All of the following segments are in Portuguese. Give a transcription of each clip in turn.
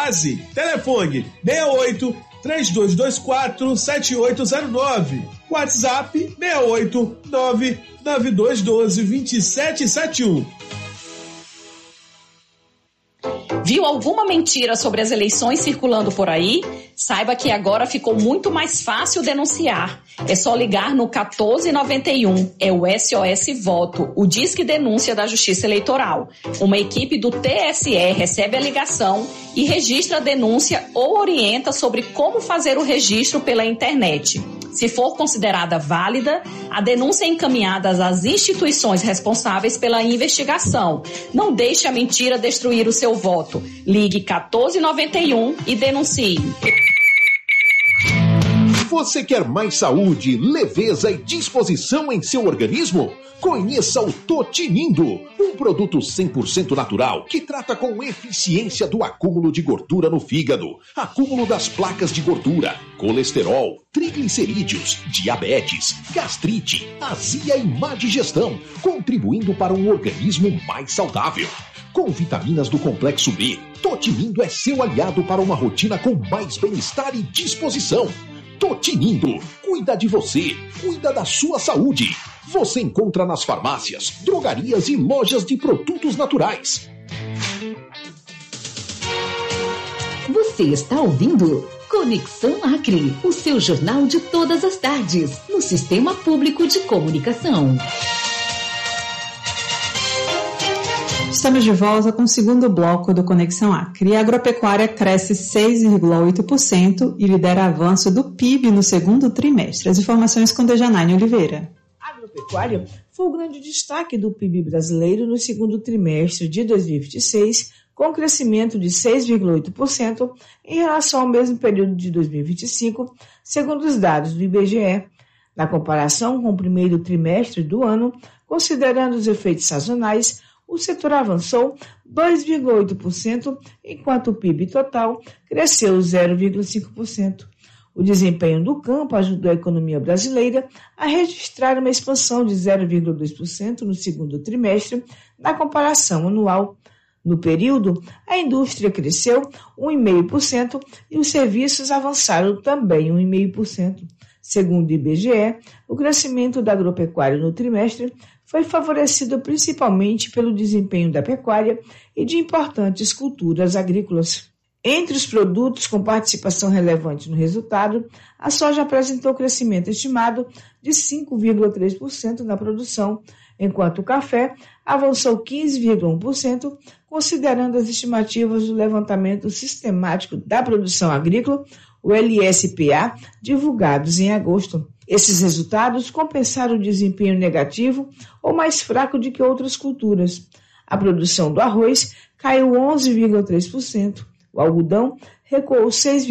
base. Telefone 68 3224 7809. WhatsApp 68 99212 2771. Viu alguma mentira sobre as eleições circulando por aí? Saiba que agora ficou muito mais fácil denunciar. É só ligar no 1491, é o SOS Voto, o Disque Denúncia da Justiça Eleitoral. Uma equipe do TSE recebe a ligação e registra a denúncia ou orienta sobre como fazer o registro pela internet. Se for considerada válida, a denúncia é encaminhada às instituições responsáveis pela investigação. Não deixe a mentira destruir o seu voto. Ligue 1491 e denuncie. Você quer mais saúde, leveza e disposição em seu organismo? Conheça o Totinindo, um produto 100% natural que trata com eficiência do acúmulo de gordura no fígado, acúmulo das placas de gordura, colesterol, triglicerídeos, diabetes, gastrite, azia e má digestão, contribuindo para um organismo mais saudável. Com vitaminas do complexo B, Totinindo é seu aliado para uma rotina com mais bem-estar e disposição. Totinindo, cuida de você, cuida da sua saúde. Você encontra nas farmácias, drogarias e lojas de produtos naturais. Você está ouvindo Conexão Acre, o seu jornal de todas as tardes, no Sistema Público de Comunicação. Estamos de volta com o segundo bloco do Conexão Acre. A agropecuária cresce 6,8% e lidera avanço do PIB no segundo trimestre. As informações com Dejanaine Oliveira. A agropecuária foi o grande destaque do PIB brasileiro no segundo trimestre de 2026, com crescimento de 6,8% em relação ao mesmo período de 2025, segundo os dados do IBGE. Na comparação com o primeiro trimestre do ano, considerando os efeitos sazonais, o setor avançou 2,8%, enquanto o PIB total cresceu 0,5%. O desempenho do campo ajudou a economia brasileira a registrar uma expansão de 0,2% no segundo trimestre, na comparação anual. No período, a indústria cresceu 1,5% e os serviços avançaram também 1,5%. Segundo o IBGE, o crescimento da agropecuária no trimestre foi favorecido principalmente pelo desempenho da pecuária e de importantes culturas agrícolas. Entre os produtos com participação relevante no resultado, a soja apresentou crescimento estimado de 5,3% na produção, enquanto o café avançou 15,1%, considerando as estimativas do levantamento sistemático da produção agrícola, o LSPA, divulgados em agosto. Esses resultados compensaram o desempenho negativo ou mais fraco de que outras culturas. A produção do arroz caiu 11,3%, o algodão recuou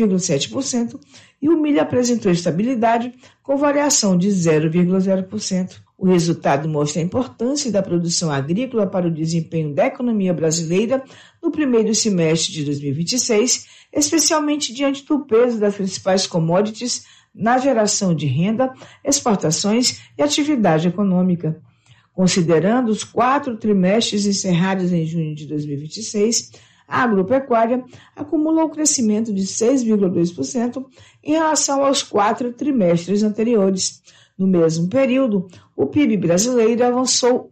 6,7% e o milho apresentou estabilidade com variação de 0,0%. O resultado mostra a importância da produção agrícola para o desempenho da economia brasileira no primeiro semestre de 2026, especialmente diante do peso das principais commodities na geração de renda, exportações e atividade econômica. Considerando os 4 trimestres encerrados em junho de 2026, a agropecuária acumulou crescimento de 6,2% em relação aos 4 trimestres anteriores. No mesmo período, o PIB brasileiro avançou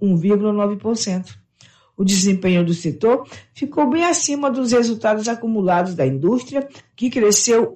1,9%. O desempenho do setor ficou bem acima dos resultados acumulados da indústria, que cresceu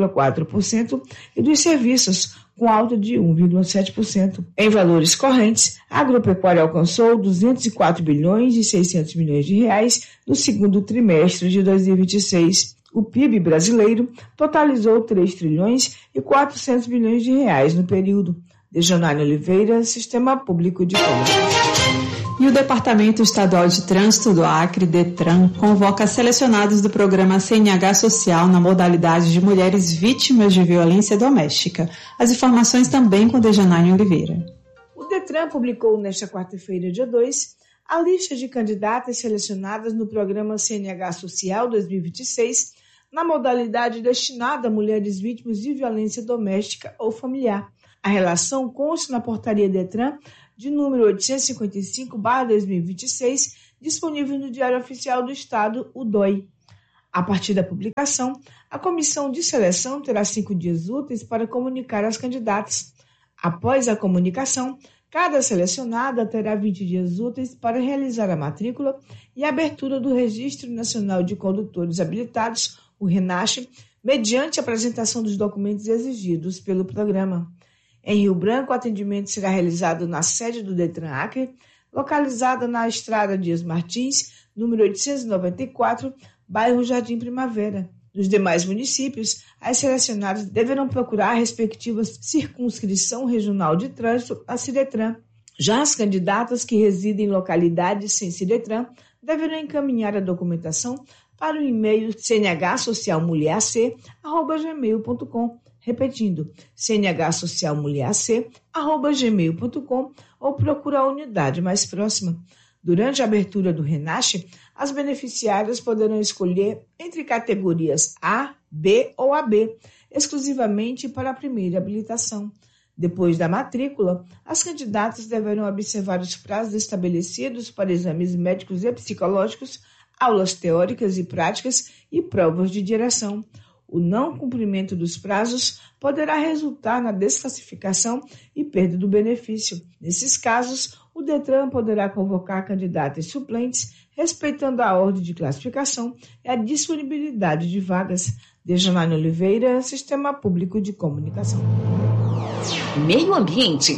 1,4%, e dos serviços, com alta de 1,7%. Em valores correntes, a agropecuária alcançou 204 bilhões e 600 milhões de reais no segundo trimestre de 2026. O PIB brasileiro totalizou 3 trilhões e 400 bilhões de reais no período. Dejanaine Oliveira, Sistema Público de Comunicação. E o Departamento Estadual de Trânsito do Acre, DETRAN, convoca selecionados do programa CNH Social na modalidade de mulheres vítimas de violência doméstica. As informações também com Dejanaine Oliveira. O DETRAN publicou nesta quarta-feira, dia 2, a lista de candidatas selecionadas no programa CNH Social 2026 na modalidade destinada a mulheres vítimas de violência doméstica ou familiar. A relação consta na portaria DETRAN de número 855/2026, disponível no Diário Oficial do Estado, o DOI. A partir da publicação, a comissão de seleção terá 5 dias úteis para comunicar às candidatas. Após a comunicação, cada selecionada terá 20 dias úteis para realizar a matrícula e a abertura do Registro Nacional de Condutores Habilitados, o RENACH, mediante a apresentação dos documentos exigidos pelo programa. Em Rio Branco, o atendimento será realizado na sede do Detran Acre, localizada na Estrada Dias Martins, número 894, bairro Jardim Primavera. Nos demais municípios, as selecionadas deverão procurar a respectiva circunscrição regional de trânsito, a Cidetran. Já as candidatas que residem em localidades sem Cidetran deverão encaminhar a documentação para o e-mail cnhsocialmulherac@gmail.com, repetindo, cnhsocialmulherac@gmail.com, ou procurar a unidade mais próxima. Durante a abertura do RENACH, as beneficiárias poderão escolher entre categorias A, B ou AB, exclusivamente para a primeira habilitação. Depois da matrícula, as candidatas deverão observar os prazos estabelecidos para exames médicos e psicológicos, aulas teóricas e práticas e provas de direção. O não cumprimento dos prazos poderá resultar na desclassificação e perda do benefício. Nesses casos, o Detran poderá convocar candidatas suplentes, respeitando a ordem de classificação e a disponibilidade de vagas. Dejanane Oliveira, Sistema Público de Comunicação. Meio Ambiente.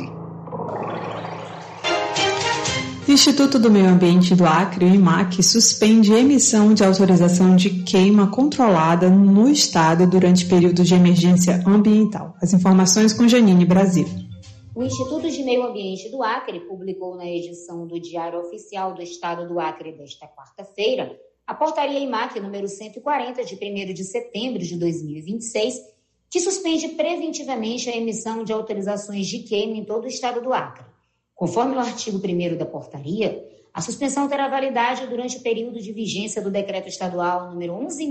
O Instituto do Meio Ambiente do Acre, o IMAC, suspende a emissão de autorização de queima controlada no estado durante períodos de emergência ambiental. As informações com Janine Brasil. O Instituto de Meio Ambiente do Acre publicou na edição do Diário Oficial do Estado do Acre desta quarta-feira a portaria IMAC número 140 de 1º de setembro de 2026, que suspende preventivamente a emissão de autorizações de queima em todo o estado do Acre. Conforme o artigo 1º da portaria, a suspensão terá validade durante o período de vigência do Decreto Estadual número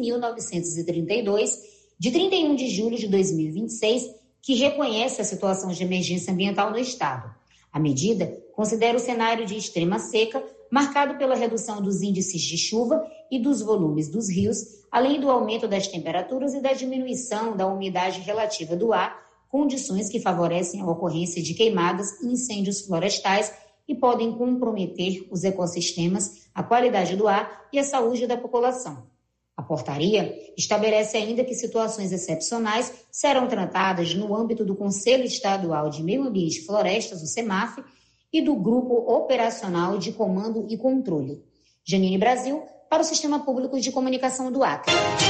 11.932, de 31 de julho de 2026, que reconhece a situação de emergência ambiental no estado. A medida considera o cenário de extrema seca, marcado pela redução dos índices de chuva e dos volumes dos rios, além do aumento das temperaturas e da diminuição da umidade relativa do ar, condições que favorecem a ocorrência de queimadas e incêndios florestais e podem comprometer os ecossistemas, a qualidade do ar e a saúde da população. A portaria estabelece ainda que situações excepcionais serão tratadas no âmbito do Conselho Estadual de Meio Ambiente e Florestas, o CEMAF, e do Grupo Operacional de Comando e Controle. Janine Brasil, para o Sistema Público de Comunicação do Acre.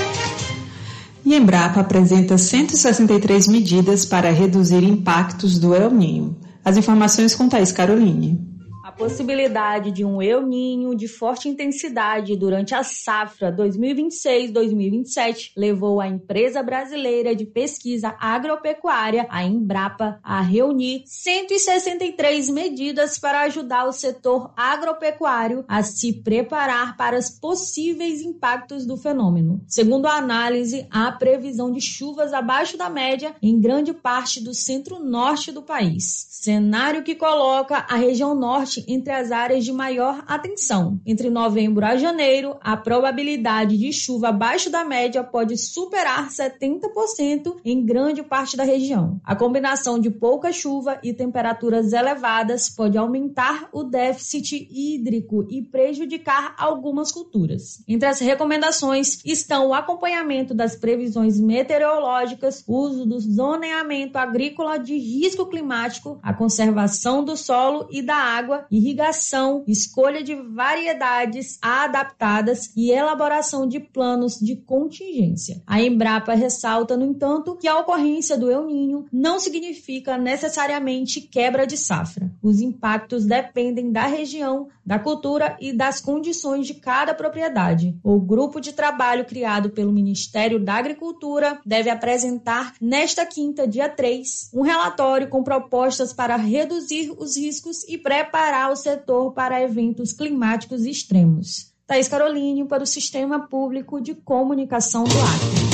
E a Embrapa apresenta 163 medidas para reduzir impactos do El Niño. As informações com Thaís Caroline. A possibilidade de um El Niño de forte intensidade durante a safra 2026-2027 levou a empresa brasileira de pesquisa agropecuária, a Embrapa, a reunir 163 medidas para ajudar o setor agropecuário a se preparar para os possíveis impactos do fenômeno. Segundo a análise, há previsão de chuvas abaixo da média em grande parte do centro-norte do país, cenário que coloca a região norte entre as áreas de maior atenção. Entre novembro a janeiro, a probabilidade de chuva abaixo da média pode superar 70% em grande parte da região. A combinação de pouca chuva e temperaturas elevadas pode aumentar o déficit hídrico e prejudicar algumas culturas. Entre as recomendações estão o acompanhamento das previsões meteorológicas, o uso do zoneamento agrícola de risco climático, a conservação do solo e da água, irrigação, escolha de variedades adaptadas e elaboração de planos de contingência. A Embrapa ressalta, no entanto, que a ocorrência do El Niño não significa necessariamente quebra de safra. Os impactos dependem da região, da cultura e das condições de cada propriedade. O grupo de trabalho criado pelo Ministério da Agricultura deve apresentar nesta quinta, dia 3, um relatório com propostas para reduzir os riscos e preparar o setor para eventos climáticos extremos. Thaís Caroline, para o Sistema Público de Comunicação do Acre.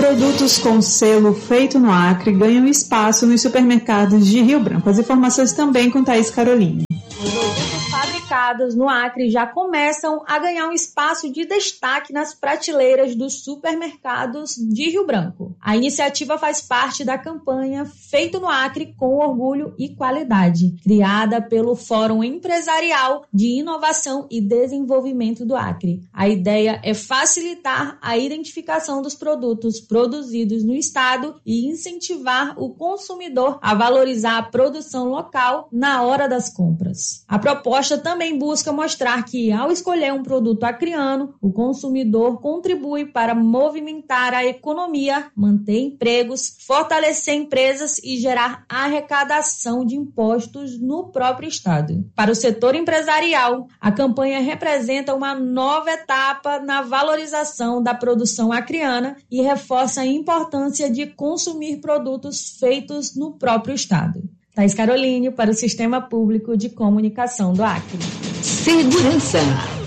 Produtos com selo feito no Acre ganham espaço nos supermercados de Rio Branco. As informações também com Thaís Carolina. Produtos fabricados no Acre já começam a ganhar um espaço de destaque nas prateleiras dos supermercados de Rio Branco. A iniciativa faz parte da campanha Feito no Acre com Orgulho e Qualidade, criada pelo Fórum Empresarial de Inovação e Desenvolvimento do Acre. A ideia é facilitar a identificação dos produtos produzidos no estado e incentivar o consumidor a valorizar a produção local na hora das compras. A proposta também busca mostrar que, ao escolher um produto acreano, o consumidor contribui para movimentar a economia, manter empregos, fortalecer empresas e gerar arrecadação de impostos no próprio estado. Para o setor empresarial, a campanha representa uma nova etapa na valorização da produção acreana e reforça a importância de consumir produtos feitos no próprio estado. Thaís Caroline, para o Sistema Público de Comunicação do Acre. Segurança.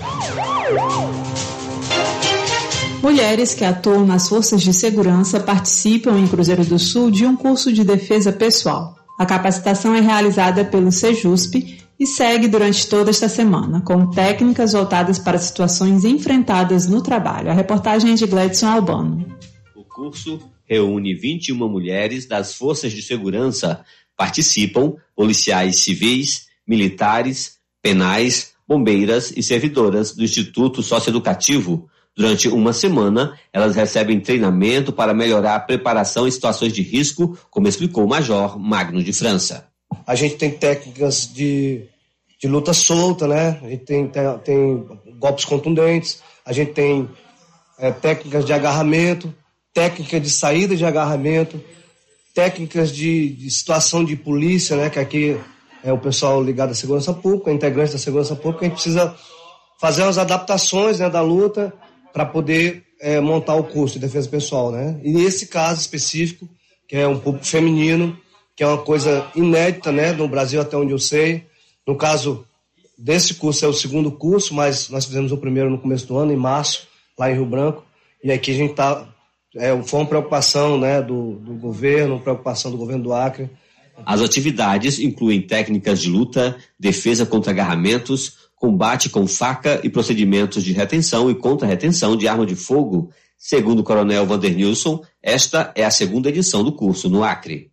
Mulheres que atuam nas forças de segurança participam em Cruzeiro do Sul de um curso de defesa pessoal. A capacitação é realizada pelo Sejusp e segue durante toda esta semana, com técnicas voltadas para situações enfrentadas no trabalho. A reportagem é de Gledson Albano. O curso reúne 21 mulheres das forças de segurança. Participam policiais civis, militares, penais, bombeiras e servidoras do Instituto Socioeducativo. Durante uma semana, elas recebem treinamento para melhorar a preparação em situações de risco, como explicou o Major Magno de França. A gente tem técnicas de luta solta, né? A gente tem golpes contundentes, a gente tem técnicas de agarramento, técnica de saída de agarramento, técnicas de situação de polícia, né? Que aqui é o pessoal ligado à segurança pública, integrante da segurança pública. A gente precisa fazer umas adaptações, né, da luta para poder montar o curso de defesa pessoal, né? E nesse caso específico, que é um público feminino, que é uma coisa inédita, né, no Brasil até onde eu sei. No caso desse curso é o segundo curso, mas nós fizemos o primeiro no começo do ano, em março, lá em Rio Branco. E aqui a gente está... foi uma preocupação, né, do governo, uma preocupação do governo do Acre. As atividades incluem técnicas de luta, defesa contra agarramentos, combate com faca e procedimentos de retenção e contra-retenção de arma de fogo. Segundo o coronel Vandernilson, esta é a segunda edição do curso no Acre.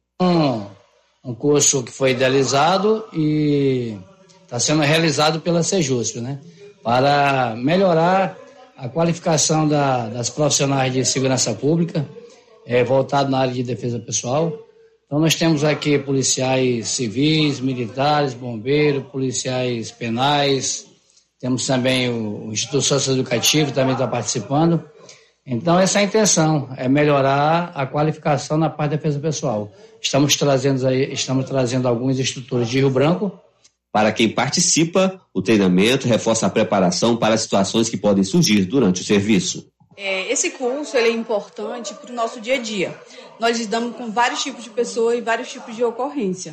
Um curso que foi idealizado e está sendo realizado pela Sejusp, né, para melhorar a qualificação das profissionais de segurança pública, voltado na área de defesa pessoal. Então nós temos aqui policiais civis, militares, bombeiros, policiais penais, temos também o Instituto Socioeducativo, também está participando. Então essa é a intenção, é melhorar a qualificação na parte de defesa pessoal. Estamos trazendo alguns instrutores de Rio Branco. Para quem participa, o treinamento reforça a preparação para situações que podem surgir durante o serviço. Esse curso ele é importante para o nosso dia a dia. Nós lidamos com vários tipos de pessoas e vários tipos de ocorrência.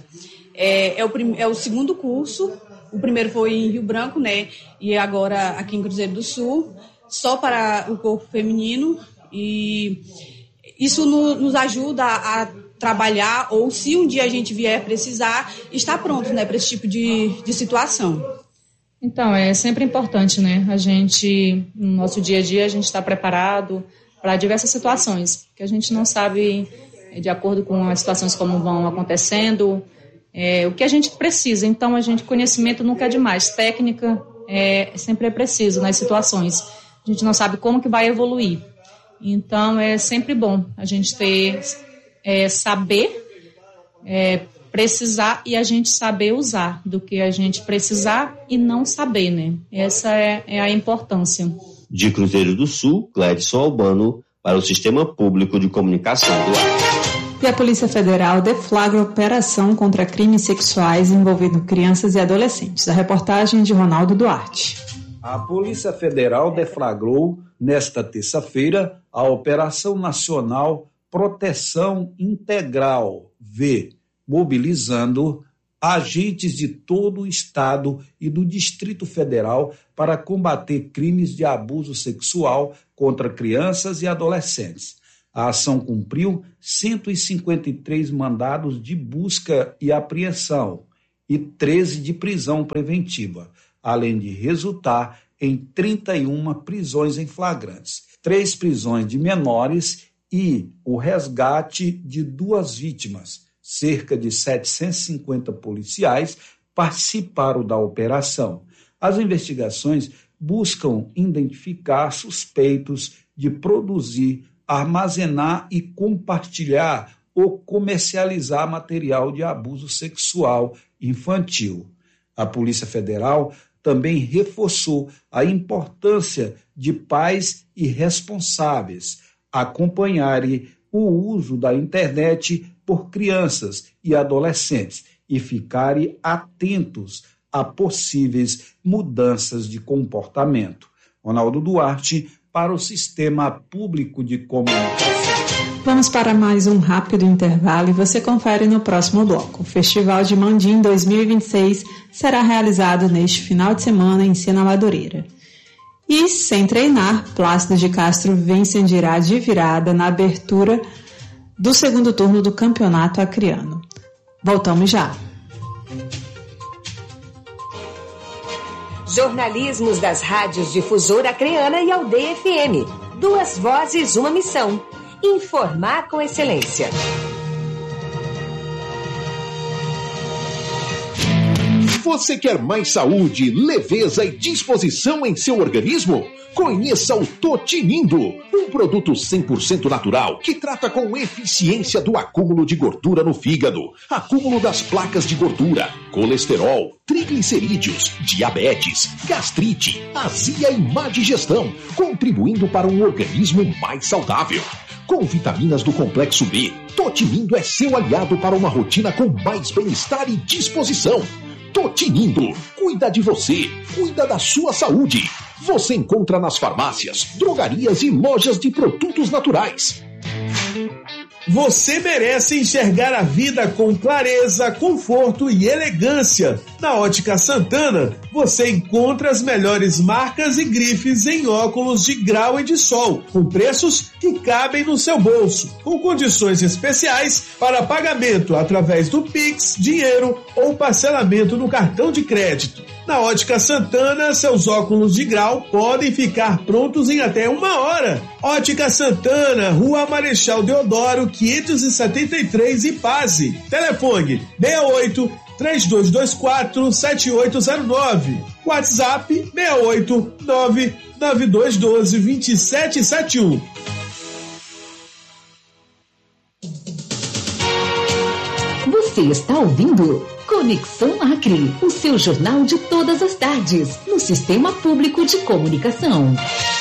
É o segundo curso, o primeiro foi em Rio Branco, né? E agora aqui em Cruzeiro do Sul, só para o corpo feminino. E isso nos ajuda a trabalhar, ou se um dia a gente vier precisar, estar pronto, né, para esse tipo de situação. Então, é sempre importante, né? A gente, no nosso dia a dia, a gente está preparado para diversas situações, que a gente não sabe, de acordo com as situações como vão acontecendo, o que a gente precisa. Então, conhecimento nunca é demais, técnica sempre é preciso nas situações. A gente não sabe como que vai evoluir. Então, é sempre bom a gente ter, saber, precisar e a gente saber usar do que a gente precisar e não saber, né? Essa é a importância. De Cruzeiro do Sul, Gledson Albano, para o Sistema Público de Comunicação do Acre. E a Polícia Federal deflagra operação contra crimes sexuais envolvendo crianças e adolescentes. A reportagem de Ronaldo Duarte. A Polícia Federal deflagrou, nesta terça-feira, a Operação Nacional Proteção Integral, mobilizando agentes de todo o Estado e do Distrito Federal para combater crimes de abuso sexual contra crianças e adolescentes. A ação cumpriu 153 mandados de busca e apreensão e 13 de prisão preventiva, além de resultar em 31 prisões em flagrantes, 3 prisões de menores e o resgate de 2 vítimas. Cerca de 750 policiais participaram da operação. As investigações buscam identificar suspeitos de produzir, armazenar e compartilhar ou comercializar material de abuso sexual infantil. A Polícia Federal também reforçou a importância de pais e responsáveis acompanharem o uso da internet por crianças e adolescentes e ficarem atentos a possíveis mudanças de comportamento. Ronaldo Duarte, para o Sistema Público de Comunicação. Vamos para mais um rápido intervalo e você confere no próximo bloco. O Festival de Mandim 2026 será realizado neste final de semana em Sena Madureira. E, sem treinar, Plácido de Castro vencerá de virada na abertura do segundo turno do Campeonato Acreano. Voltamos já. Jornalismos das rádios Difusora Acreana e Aldeia FM. 2 vozes, uma missão. Informar com excelência. Você quer mais saúde, leveza e disposição em seu organismo? Conheça o Totinindo, um produto 100% natural que trata com eficiência do acúmulo de gordura no fígado, acúmulo das placas de gordura, colesterol, triglicerídeos, diabetes, gastrite, azia e má digestão, contribuindo para um organismo mais saudável. Com vitaminas do complexo B, Totinindo é seu aliado para uma rotina com mais bem-estar e disposição. Totinindo, cuida de você, cuida da sua saúde. Você encontra nas farmácias, drogarias e lojas de produtos naturais. Você merece enxergar a vida com clareza, conforto e elegância. Na Ótica Santana, você encontra as melhores marcas e grifes em óculos de grau e de sol, com preços que cabem no seu bolso, com condições especiais para pagamento através do Pix, dinheiro ou parcelamento no cartão de crédito. Na Ótica Santana, seus óculos de grau podem ficar prontos em até 1 hora. Ótica Santana, Rua Marechal Deodoro, 573, Ipase. Telefone 68-3224-7809. WhatsApp 689-9212-2771. Você está ouvindo Conexão Acre, o seu jornal de todas as tardes, no Sistema Público de Comunicação.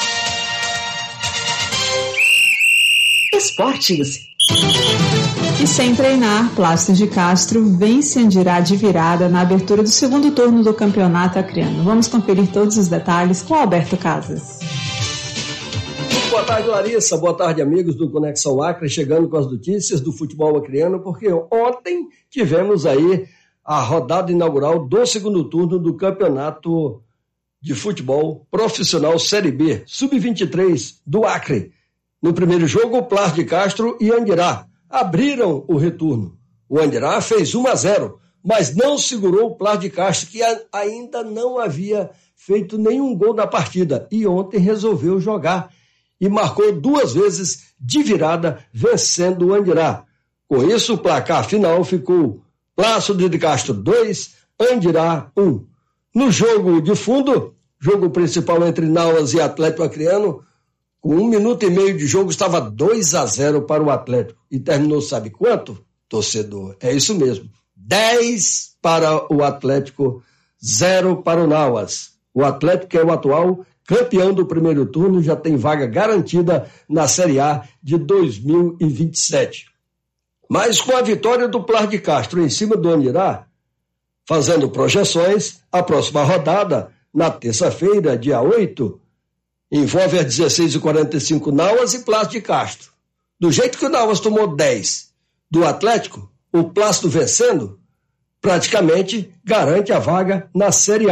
Esportes. E sem treinar, Plácido de Castro vencerá de virada na abertura do segundo turno do Campeonato Acreano. Vamos conferir todos os detalhes com Alberto Casas. Boa tarde, Larissa. Boa tarde, amigos do Conexão Acre, chegando com as notícias do futebol acreano, porque ontem tivemos aí a rodada inaugural do segundo turno do Campeonato de Futebol Profissional Série B, Sub-23 do Acre. No primeiro jogo, o Plácido de Castro e Andirá abriram o retorno. O Andirá fez 1-0, mas não segurou o Plácido de Castro, que ainda não havia feito nenhum gol na partida, e ontem resolveu jogar e marcou 2 vezes de virada, vencendo o Andirá. Com isso, o placar final ficou Plácido de Castro 2, Andirá 1. No jogo de fundo, jogo principal entre Nauas e Atlético Acreano, com 1 minuto e meio de jogo, estava 2-0 para o Atlético. E terminou, sabe quanto, torcedor? É isso mesmo. 10 para o Atlético, 0 para o Nauas. O Atlético, que é o atual campeão do primeiro turno, já tem vaga garantida na Série A de 2027. Mas com a vitória do Plácido de Castro em cima do Andirá, fazendo projeções, a próxima rodada, na terça-feira, dia 8, envolve às 16h45 Nauas e Plácido de Castro. Do jeito que o Nauas tomou 10 do Atlético, o Plácido vencendo, praticamente garante a vaga na Série A.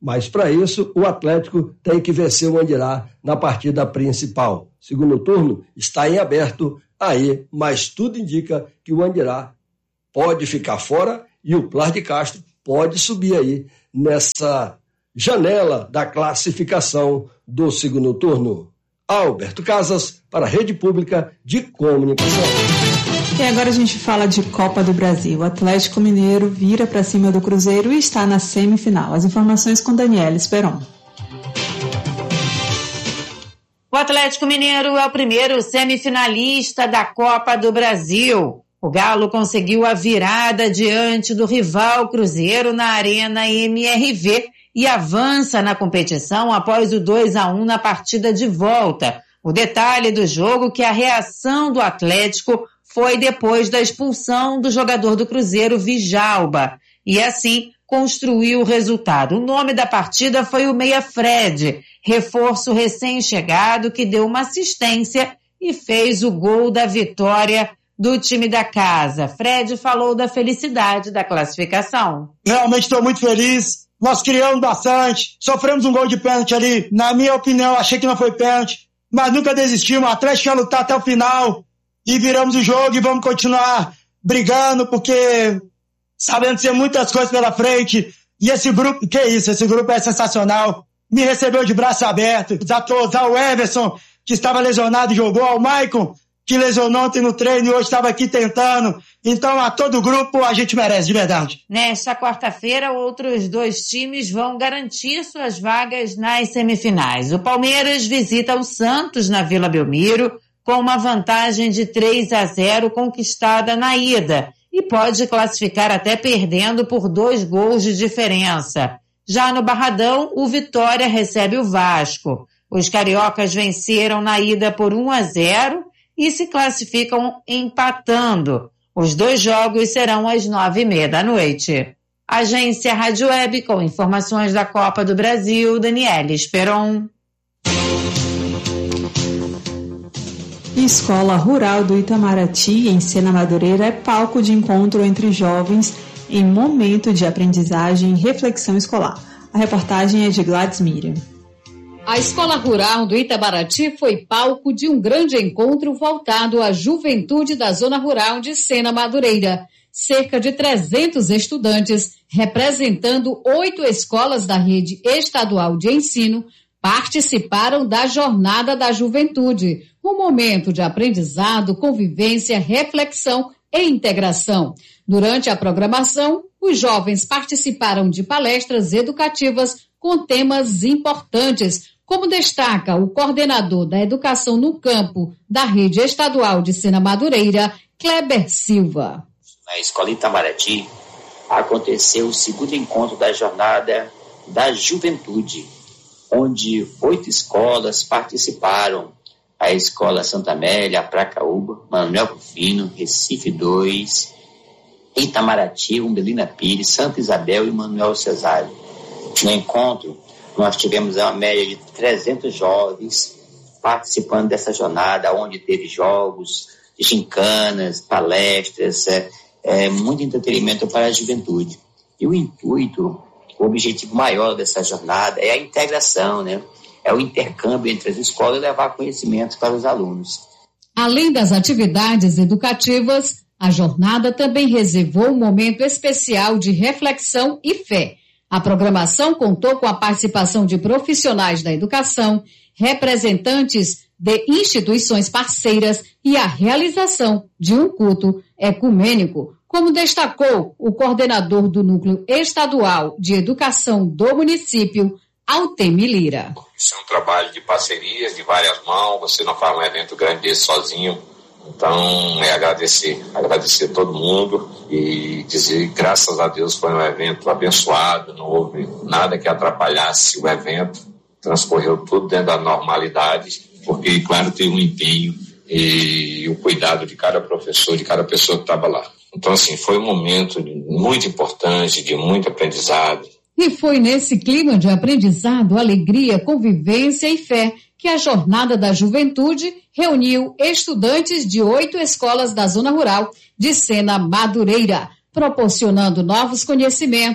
Mas para isso, o Atlético tem que vencer o Andirá na partida principal. Segundo turno está em aberto aí, mas tudo indica que o Andirá pode ficar fora e o Plar de Castro pode subir aí nessa janela da classificação do segundo turno. Alberto Casas, para a Rede Pública de Comunicação. E agora a gente fala de Copa do Brasil. O Atlético Mineiro vira para cima do Cruzeiro e está na semifinal. As informações com Daniela Esperon. O Atlético Mineiro é o primeiro semifinalista da Copa do Brasil. O Galo conseguiu a virada diante do rival Cruzeiro na Arena MRV e avança na competição após o 2-1 na partida de volta. O detalhe do jogo é que a reação do Atlético foi depois da expulsão do jogador do Cruzeiro, Vijalba, e assim construiu o resultado. O nome da partida foi o Meia Fred, reforço recém-chegado que deu uma assistência e fez o gol da vitória do time da casa. Fred falou da felicidade da classificação. Realmente estou muito feliz. Nós criamos bastante, sofremos um gol de pênalti ali. Na minha opinião, achei que não foi pênalti, mas nunca desistimos. O Atlético ia lutar até o final e viramos o jogo e vamos continuar brigando, porque sabendo que tem muitas coisas pela frente. E esse grupo, que isso, esse grupo é sensacional. Me recebeu de braço aberto. Já o Everson, que estava lesionado, jogou. O Maicon, que lesionou ontem no treino e hoje estava aqui tentando. Então, a todo grupo, a gente merece, de verdade. Nesta quarta-feira, outros 2 times vão garantir suas vagas nas semifinais. O Palmeiras visita o Santos na Vila Belmiro, com uma vantagem de 3-0 conquistada na ida, e pode classificar até perdendo por 2 gols de diferença. Já no Barradão, o Vitória recebe o Vasco. Os cariocas venceram na ida por 1-0 e se classificam empatando. Os 2 jogos serão às 9h30 da noite. Agência Rádio Web, com informações da Copa do Brasil, Daniela Esperon. Escola Rural do Itamaraty, em Sena Madureira, é palco de encontro entre jovens em momento de aprendizagem e reflexão escolar. A reportagem é de Gladys Miriam. A Escola Rural do Itamaraty foi palco de um grande encontro voltado à juventude da zona rural de Sena Madureira. Cerca de 300 estudantes, representando 8 escolas da rede estadual de ensino, participaram da Jornada da Juventude, um momento de aprendizado, convivência, reflexão e integração. Durante a programação, os jovens participaram de palestras educativas com temas importantes, como destaca o coordenador da Educação no Campo da Rede Estadual de Sena Madureira, Kleber Silva. Na Escola Itamaraty aconteceu o segundo encontro da Jornada da Juventude, onde 8 escolas participaram. A Escola Santa Amélia, Pracaúba, Manuel Rufino, Recife 2, Itamaraty, Umbelina Pires, Santa Isabel e Manuel Cesário. No encontro, nós tivemos uma média de 300 jovens participando dessa jornada, onde teve jogos, gincanas, palestras, muito entretenimento para a juventude. E o intuito, o objetivo maior dessa jornada é a integração, né? É o intercâmbio entre as escolas e levar conhecimento para os alunos. Além das atividades educativas, a jornada também reservou um momento especial de reflexão e fé. A programação contou com a participação de profissionais da educação, representantes de instituições parceiras e a realização de um culto ecumênico, como destacou o coordenador do Núcleo Estadual de Educação do município, Altemir Lira. Isso é um trabalho de parcerias, de várias mãos, você não faz um evento grande desse sozinho, então é agradecer a todo mundo e dizer que graças a Deus foi um evento abençoado, não houve nada que atrapalhasse o evento, transcorreu tudo dentro da normalidade, porque claro tem um empenho e o cuidado de cada professor, de cada pessoa que estava lá. Então assim, foi um momento muito importante, de muito aprendizado. E foi nesse clima de aprendizado, alegria, convivência e fé que a Jornada da Juventude reuniu estudantes de 8 escolas da zona rural de Sena Madureira, proporcionando novos conhecimentos,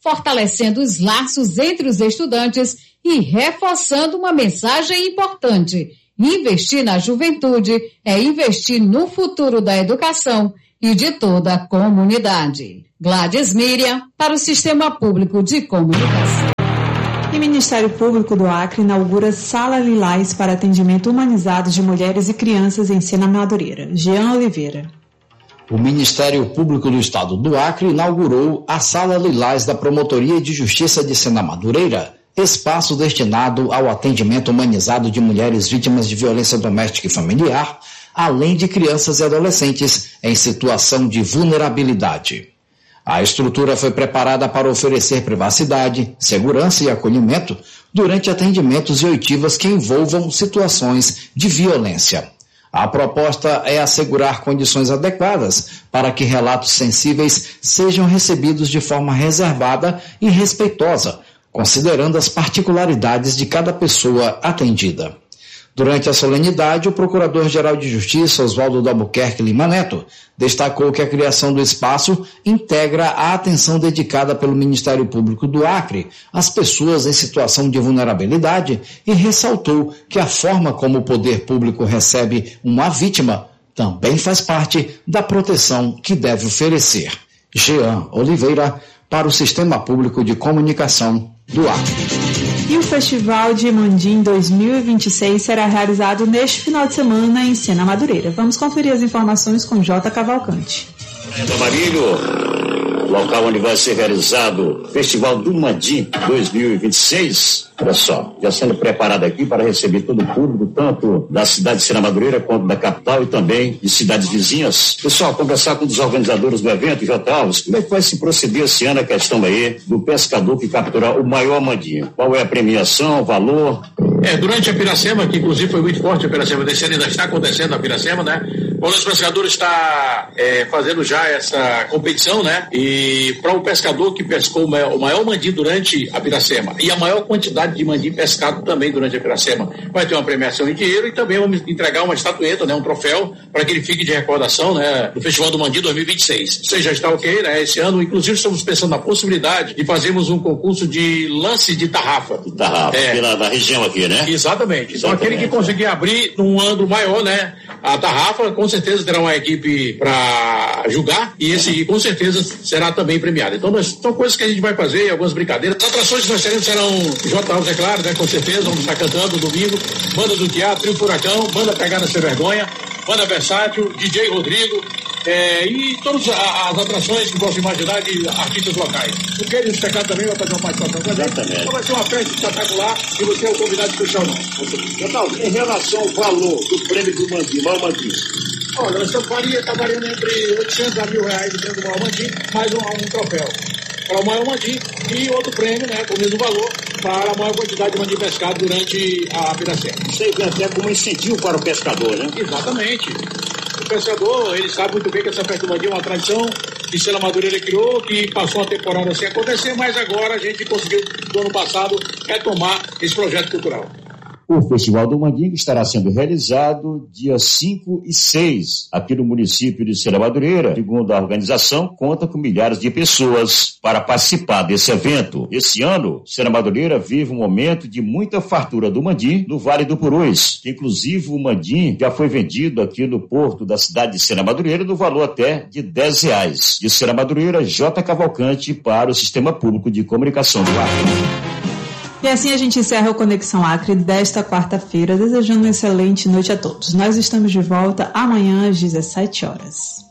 fortalecendo os laços entre os estudantes e reforçando uma mensagem importante. Investir na juventude é investir no futuro da educação e de toda a comunidade. Gladys Miriam, para o Sistema Público de Comunicação. E o Ministério Público do Acre inaugura Sala Lilás para atendimento humanizado de mulheres e crianças em Sena Madureira. Jean Oliveira. O Ministério Público do Estado do Acre inaugurou a Sala Lilás da Promotoria de Justiça de Sena Madureira, espaço destinado ao atendimento humanizado de mulheres vítimas de violência doméstica e familiar, além de crianças e adolescentes em situação de vulnerabilidade. A estrutura foi preparada para oferecer privacidade, segurança e acolhimento durante atendimentos e oitivas que envolvam situações de violência. A proposta é assegurar condições adequadas para que relatos sensíveis sejam recebidos de forma reservada e respeitosa, considerando as particularidades de cada pessoa atendida. Durante a solenidade, o Procurador-Geral de Justiça, Oswaldo de Albuquerque Lima Neto, destacou que a criação do espaço integra a atenção dedicada pelo Ministério Público do Acre às pessoas em situação de vulnerabilidade e ressaltou que a forma como o poder público recebe uma vítima também faz parte da proteção que deve oferecer. Jean Oliveira, para o Sistema Público de Comunicação do Acre. E o Festival de Mandim 2026 será realizado neste final de semana em Sena Madureira. Vamos conferir as informações com J. Cavalcante. Marílio, local onde vai ser realizado o Festival do Mandim 2026. Olha só, já sendo preparado aqui para receber todo o público, tanto da cidade de Sena Madureira quanto da capital e também de cidades vizinhas. Pessoal, conversar com um dos organizadores do evento, J. Alves, como é que vai se proceder esse ano a questão aí do pescador que capturar o maior mandim? Qual é a premiação, o valor? Durante a Piracema, que inclusive foi muito forte a Piracema desse ano, ainda está acontecendo a Piracema, né? O nosso pescador está fazendo já essa competição, né? E para o pescador que pescou o maior mandim durante a Piracema e a maior quantidade de mandim pescado também durante a Piracema, vai ter uma premiação em dinheiro e também vamos entregar uma estatueta, né? Um troféu para que ele fique de recordação, né? Do Festival do Mandim 2026. Isso já está ok, né? Esse ano, inclusive, estamos pensando na possibilidade de fazermos um concurso de lance de tarrafa. Da região aqui, né? Exatamente. Então, aquele que conseguir abrir num ângulo maior, né? A tarrafa, com certeza terá uma equipe para julgar e esse com certeza será também premiado. Então, são coisas que a gente vai fazer, algumas brincadeiras. As atrações que nós teremos serão J. Alves, é claro, né? Com certeza, vamos estar cantando domingo, Banda do Teatro, Trio Furacão, Banda Pegada Sem Vergonha, Banda Versátil, DJ Rodrigo, e todas as atrações que posso imaginar de artistas locais. O Queijo Destacado também vai fazer uma participação com a gente. Então vai ser uma festa espetacular e você é o convidado especial nosso. Em relação ao valor do prêmio do Mandim, maior Mandim? Olha, essa está variando entre 800 a R$1.000 o prêmio do maior Mandim, mais um troféu para o maior mandim e outro prêmio, né, com o mesmo valor, para a maior quantidade de mandim pescado durante a Piracema. Isso aí vem até como incentivo para o pescador, né? Exatamente. O pescador, ele sabe muito bem que essa festa do mandim é uma tradição que Sena Madureira criou, que passou uma temporada sem acontecer, mas agora a gente conseguiu, do ano passado, retomar esse projeto cultural. O Festival do Mandim estará sendo realizado dias 5 e 6 aqui no município de Sena Madureira. Segundo a organização, conta com milhares de pessoas para participar desse evento. Esse ano, Sena Madureira vive um momento de muita fartura do mandim no Vale do Purus. Inclusive, o mandim já foi vendido aqui no porto da cidade de Sena Madureira no valor até de R$10. De Sena Madureira, J. Cavalcante para o Sistema Público de Comunicação do Acre. E assim a gente encerra o Conexão Acre desta quarta-feira, desejando uma excelente noite a todos. Nós estamos de volta amanhã às 17 horas.